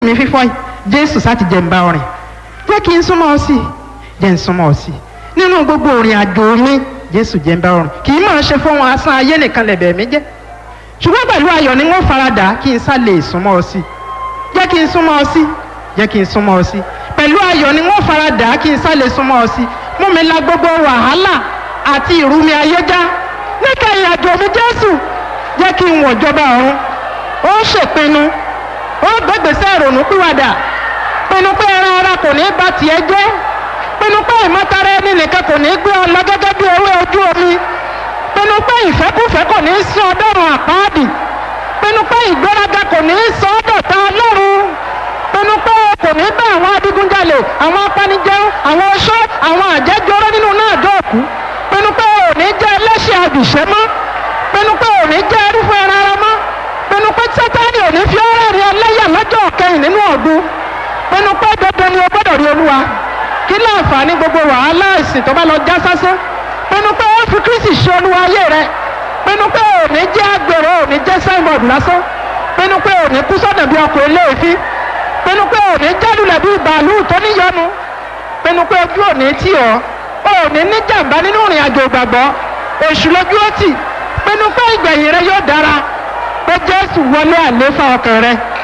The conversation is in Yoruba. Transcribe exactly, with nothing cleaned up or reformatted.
mi fífọ́ yìí Jésù sá ti jẹ́ ń bá ọrìn jẹ́ kí n súnmọ́ ọ sí i jẹ́ ń súnmọ́ ọ sí i nínú gbogbo òrìn àjò mi Jésù jẹ́ ń bá ọrìn kì í máa ṣe fún wọn asán ayé nìkan lẹ̀bẹ̀ mi jẹ́ ṣùgbọ́n pẹ̀lú ayọ̀ ni wọ́n faradà kí n sá lè súnmọ́ ọ sí i jẹ́ kí n súnmọ́ ọ sí i jẹ́ kí n súnmọ́ ọ sí i pẹ̀lú ayọ̀ ni wọ́n faradà kí n sá lè súnmọ́ ọ sí i mú mi la gbogbo wàhálà àti ìrùmí ayé já níkẹyìn àjò mi Jésù jẹ́ kí n wọ̀ jọba ọ̀run ó ṣèpinnu ó gbégbèsè ìrònú pìwàdà pinnu pé ẹran ara kò ní bá tiẹ̀ jẹ́ pinnu pé ìmọ̀tara ẹni nìkan kò ní gbé ọ lọ gẹ́gẹ́ bí ewé ojú omi pinnu pé ìfẹ́kùfẹ́ kò ní sún ọdọ́run àpáàdì pinnu pé ìgbéraga kò ní sọ ọ́ dọ̀tá Ọlọ́run pinnu pé kò ní bá àwọn adigunjalè àwọn apanijẹun àwọn oṣó àwọn àjẹjọrọ nínú náà dọ̀kú pinnu pé ò ní jẹ́ ẹlẹ́ṣẹ̀ àbìṣẹ́ mọ́ pinnu pé ò ní jẹ́ ẹrú fún ẹran ara mọ́ pinnu pé Sátánì ò ní fi ọ̀rẹ́ rí ẹlẹ́yà lọ́jọ́ kẹyìn nínú ọ̀gbun pinnu pé dandan ni o gbọ́dọ̀ rí Olúwa kí láǹfààní gbogbo wàhálà ìsìn tó bá lọ já sásán pinnu pé ó fi Kristi ṣe Olúwa ayé rẹ pinnu pé ò ní jẹ́ agbèrò ò ní jẹ́ signboard lásán pinnu pé ò ní kú sọ́nà bí ọkọ̀ eléèfín pinnu pé ò ní jálulẹ̀ bí bàálù tó níyọnu pinnu pé ojú ò ní tì ọ́ ò ní ní jàǹbá nínú ìrìn àjò ìgbàgbọ́ èṣù lójú ó tì pinnu pé ìgbẹ̀yìn rẹ yóò dára pé Jésù wọlé àléfà ọkàn rẹ